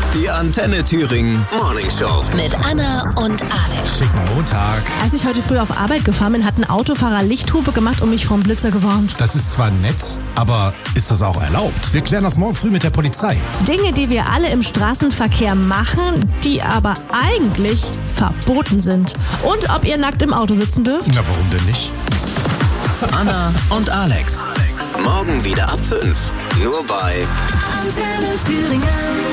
Die Antenne Thüringen Morning Show. Mit Anna und Alex. Schicken Montag. Als ich heute früh auf Arbeit gefahren bin, hat ein Autofahrer Lichthupe gemacht und mich vom Blitzer gewarnt. Das ist zwar nett, aber ist das auch erlaubt? Wir klären das morgen früh mit der Polizei. Dinge, die wir alle im Straßenverkehr machen, die aber eigentlich verboten sind. Und ob ihr nackt im Auto sitzen dürft? Na, warum denn nicht? Anna und Alex. Morgen wieder ab 5. Nur bei Antenne Thüringen.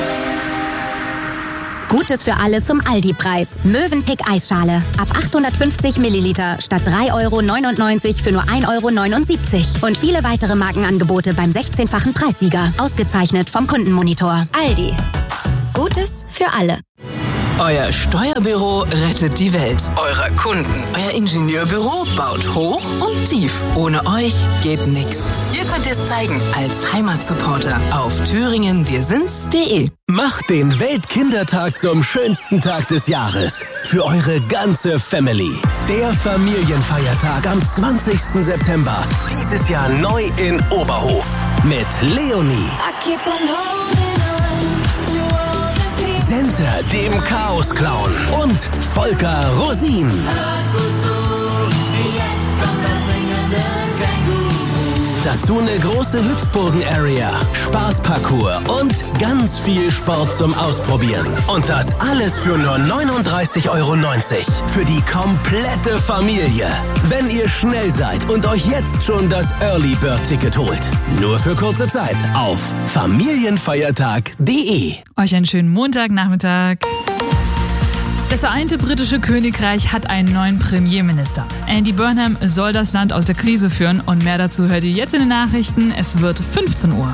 Gutes für alle zum Aldi-Preis. Mövenpick Eisschale. Ab 850 Milliliter statt 3,99 € für nur 1,79 €. Und viele weitere Markenangebote beim 16-fachen Preissieger. Ausgezeichnet vom Kundenmonitor. Aldi. Gutes für alle. Euer Steuerbüro rettet die Welt. Eure Kunden. Euer Ingenieurbüro baut hoch und tief. Ohne euch geht nix. Ihr könnt es zeigen als Heimatsupporter auf thüringenwirsinds.de. Macht den Weltkindertag zum schönsten Tag des Jahres. Für eure ganze Family. Der Familienfeiertag am 20. September. Dieses Jahr neu in Oberhof. Mit Leonie. Senta, dem Chaos-Clown. Und Volker Rosin. Dazu eine große Hüpfburgen-Area, Spaßparcours und ganz viel Sport zum Ausprobieren. Und das alles für nur 39,90 € für die komplette Familie. Wenn ihr schnell seid und euch jetzt schon das Early Bird Ticket holt. Nur für kurze Zeit auf familienfeiertag.de. Euch einen schönen Montagnachmittag. Das Vereinte britische Königreich hat einen neuen Premierminister. Andy Burnham soll das Land aus der Krise führen und mehr dazu hört ihr jetzt in den Nachrichten. Es wird 15 Uhr.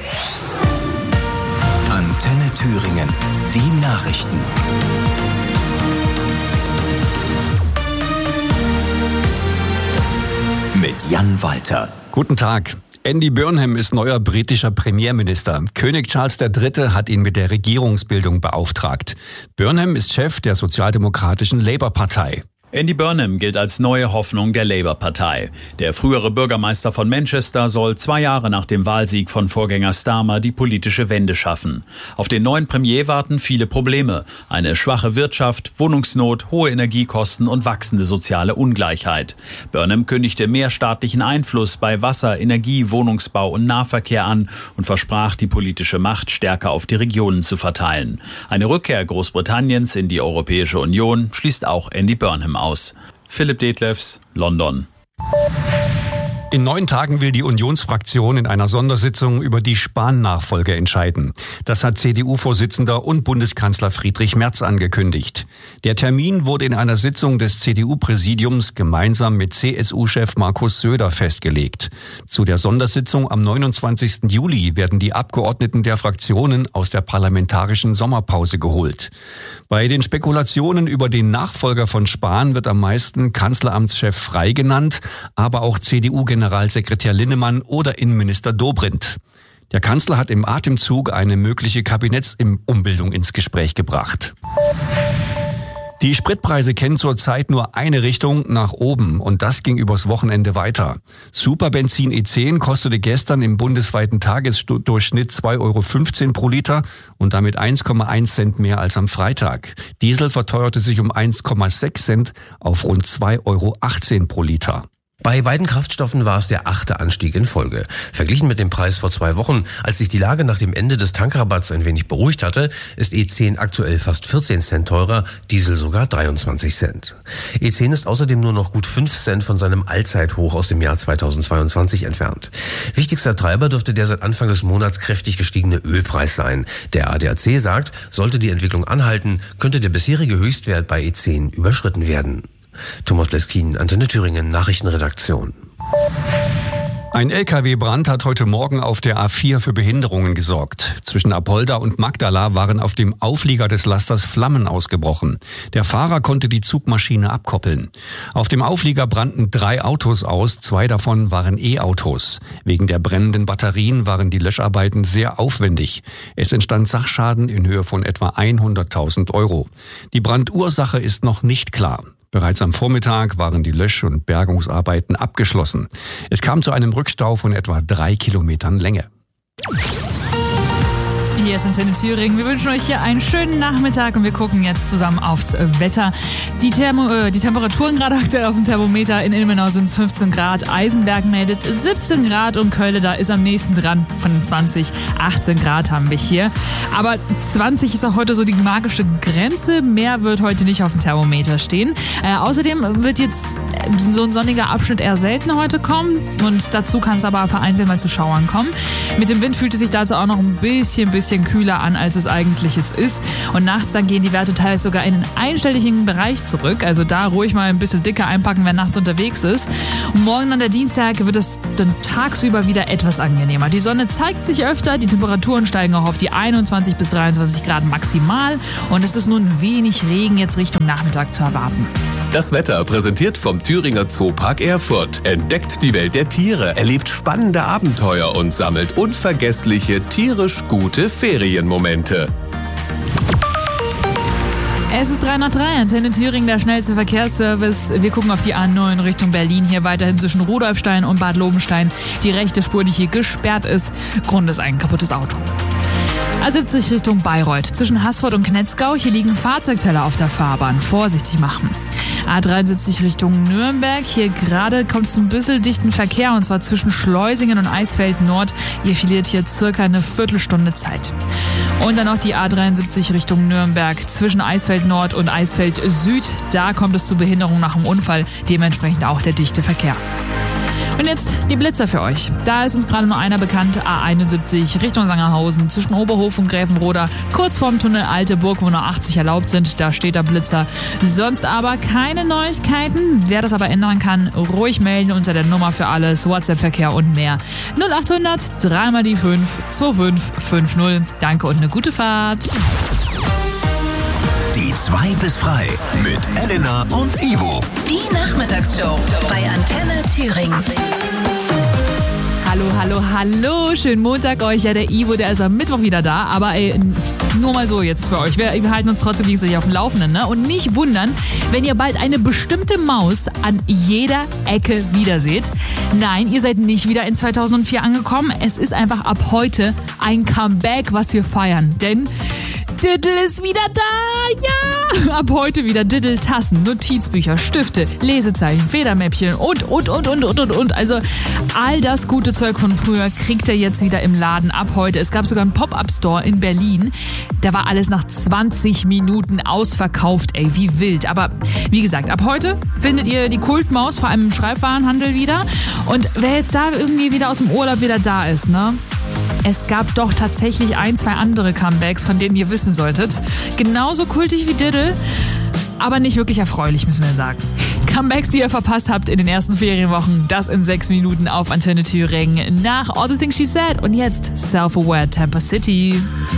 Antenne Thüringen. Die Nachrichten. Mit Jan Walter. Guten Tag. Andy Burnham ist neuer britischer Premierminister. König Charles III. Hat ihn mit der Regierungsbildung beauftragt. Burnham ist Chef der sozialdemokratischen Labour-Partei. Andy Burnham gilt als neue Hoffnung der Labour-Partei. Der frühere Bürgermeister von Manchester soll 2 Jahre nach dem Wahlsieg von Vorgänger Starmer die politische Wende schaffen. Auf den neuen Premier warten viele Probleme. Eine schwache Wirtschaft, Wohnungsnot, hohe Energiekosten und wachsende soziale Ungleichheit. Burnham kündigte mehr staatlichen Einfluss bei Wasser, Energie, Wohnungsbau und Nahverkehr an und versprach, die politische Macht stärker auf die Regionen zu verteilen. Eine Rückkehr Großbritanniens in die Europäische Union schließt auch Andy Burnham aus. Philipp Detlefs, London. In 9 Tagen will die Unionsfraktion in einer Sondersitzung über die Spahn-Nachfolge entscheiden. Das hat CDU-Vorsitzender und Bundeskanzler Friedrich Merz angekündigt. Der Termin wurde in einer Sitzung des CDU-Präsidiums gemeinsam mit CSU-Chef Markus Söder festgelegt. Zu der Sondersitzung am 29. Juli werden die Abgeordneten der Fraktionen aus der parlamentarischen Sommerpause geholt. Bei den Spekulationen über den Nachfolger von Spahn wird am meisten Kanzleramtschef Frey genannt, aber auch CDU-Generalsekretär Linnemann oder Innenminister Dobrindt. Der Kanzler hat im Atemzug eine mögliche Kabinettsumbildung ins Gespräch gebracht. Die Spritpreise kennen zurzeit nur eine Richtung, nach oben, und das ging übers Wochenende weiter. Superbenzin E10 kostete gestern im bundesweiten Tagesdurchschnitt 2,15 € pro Liter und damit 1,1 Cent mehr als am Freitag. Diesel verteuerte sich um 1,6 Cent auf rund 2,18 € pro Liter. Bei beiden Kraftstoffen war es der 8. Anstieg in Folge. Verglichen mit dem Preis vor 2 Wochen, als sich die Lage nach dem Ende des Tankrabatts ein wenig beruhigt hatte, ist E10 aktuell fast 14 Cent teurer, Diesel sogar 23 Cent. E10 ist außerdem nur noch gut 5 Cent von seinem Allzeithoch aus dem Jahr 2022 entfernt. Wichtigster Treiber dürfte der seit Anfang des Monats kräftig gestiegene Ölpreis sein. Der ADAC sagt, sollte die Entwicklung anhalten, könnte der bisherige Höchstwert bei E10 überschritten werden. Thomas Bleskin, Antenne Thüringen, Nachrichtenredaktion. Ein LKW-Brand hat heute Morgen auf der A4 für Behinderungen gesorgt. Zwischen Apolda und Magdala waren auf dem Auflieger des Lasters Flammen ausgebrochen. Der Fahrer konnte die Zugmaschine abkoppeln. Auf dem Auflieger brannten 3 Autos aus, 2 davon waren E-Autos. Wegen der brennenden Batterien waren die Löscharbeiten sehr aufwendig. Es entstand Sachschaden in Höhe von etwa 100.000 €. Die Brandursache ist noch nicht klar. Bereits am Vormittag waren die Lösch- und Bergungsarbeiten abgeschlossen. Es kam zu einem Rückstau von etwa 3 Kilometern Länge. hier ist Antenne Thüringen. Wir wünschen euch hier einen schönen Nachmittag und wir gucken jetzt zusammen aufs Wetter. Die Temperaturen gerade aktuell auf dem Thermometer. In Ilmenau sind es 15 Grad, Eisenberg meldet 17 Grad und Köln da ist am nächsten dran von den 20. 18 Grad haben wir hier. Aber 20 ist auch heute so die magische Grenze. Mehr wird heute nicht auf dem Thermometer stehen. Außerdem wird jetzt so ein sonniger Abschnitt eher selten heute kommen und dazu kann es aber vereinzelt mal zu Schauern kommen. Mit dem Wind fühlt es sich dazu auch noch ein bisschen kühler an, als es eigentlich jetzt ist. Und nachts dann gehen die Werte teils sogar in den einstelligen Bereich zurück. Also da ruhig mal ein bisschen dicker einpacken, wer nachts unterwegs ist. Und morgen an der Dienstag wird es dann tagsüber wieder etwas angenehmer. Die Sonne zeigt sich öfter, die Temperaturen steigen auch auf die 21 bis 23 Grad maximal. Und es ist nun wenig Regen jetzt Richtung Nachmittag zu erwarten. Das Wetter präsentiert vom Thüringer Zoopark Erfurt. Entdeckt die Welt der Tiere, erlebt spannende Abenteuer und sammelt unvergessliche, tierisch gute Ferienmomente. Es ist 3 nach 3, Antenne Thüringen, der schnellste Verkehrsservice. Wir gucken auf die A9 Richtung Berlin, hier weiterhin zwischen Rudolfstein und Bad Lobenstein. Die rechte Spur, die hier gesperrt ist. Grund ist ein kaputtes Auto. A70 Richtung Bayreuth. Zwischen Haßfurt und Knetzgau, hier liegen Fahrzeugteller auf der Fahrbahn. Vorsichtig machen. A73 Richtung Nürnberg. Hier gerade kommt es ein bisschen dichten Verkehr und zwar zwischen Schleusingen und Eisfeld Nord. Ihr verliert hier circa eine Viertelstunde Zeit. Und dann noch die A73 Richtung Nürnberg. Zwischen Eisfeld Nord und Eisfeld Süd. Da kommt es zu Behinderung nach dem Unfall. Dementsprechend auch der dichte Verkehr. Und jetzt die Blitzer für euch. Da ist uns gerade nur einer bekannt. A71 Richtung Sangerhausen zwischen Oberhof und Gräfenroda. Kurz vorm Tunnel Alte Burg, wo nur 80 erlaubt sind. Da steht der Blitzer. Sonst aber keine Neuigkeiten. Wer das aber ändern kann, ruhig melden unter der Nummer für alles. WhatsApp-Verkehr und mehr. 0800 3 mal die 5 2550. Danke und eine gute Fahrt. Die 2 bis frei mit Elena und Ivo. Die Nachmittagsshow bei Antenne Thüringen. Hallo, schönen Montag euch. Ja, der Ivo, der ist am Mittwoch wieder da, aber nur mal so jetzt für euch. Wir halten uns trotzdem gegenseitig auf dem Laufenden, ne? Und nicht wundern, wenn ihr bald eine bestimmte Maus an jeder Ecke wiederseht. Nein, ihr seid nicht wieder in 2004 angekommen. Es ist einfach ab heute ein Comeback, was wir feiern. Denn Diddle ist wieder da, ja! Ab heute wieder Diddle-Tassen, Notizbücher, Stifte, Lesezeichen, Federmäppchen und. Also all das gute Zeug von früher kriegt ihr jetzt wieder im Laden ab heute. Es gab sogar einen Pop-Up-Store in Berlin. Da war alles nach 20 Minuten ausverkauft, ey, wie wild. Aber wie gesagt, ab heute findet ihr die Kultmaus vor allem im Schreibwarenhandel wieder. Und wer jetzt da irgendwie wieder aus dem Urlaub wieder da ist, ne? Es gab doch tatsächlich 1, 2 andere Comebacks, von denen ihr wissen solltet. Genauso kultig wie Diddle, aber nicht wirklich erfreulich, müssen wir sagen. Comebacks, die ihr verpasst habt in den ersten Ferienwochen, das in 6 Minuten auf Antenne Thüringen nach All the Things She Said. Und jetzt Self-Aware Tampa City.